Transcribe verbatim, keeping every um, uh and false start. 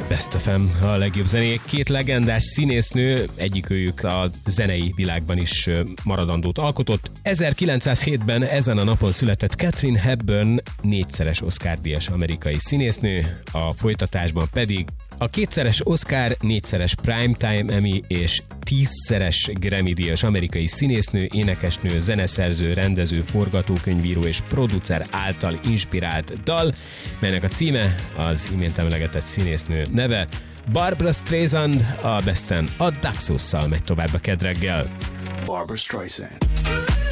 Best ef em, a legjobb zenék. Két legendás színésznő, egyikőjük a zenei világban is maradandót alkotott. ezerkilencszázhétben ezen a napon született Katharine Hepburn, négyszeres Oscar-díjas amerikai színésznő, a folytatásban pedig a kétszeres Oscar, négyszeres Primetime Emmy és tízszeres Grammy-díjas amerikai színésznő, énekesnő, zeneszerző, rendező, forgatókönyvíró és producer által inspirált dal, melynek a címe az imént emlegetett színésznő neve. Barbra Streisand, a Besten a Daxusszal megy tovább a kedreggel. Barbra Streisand.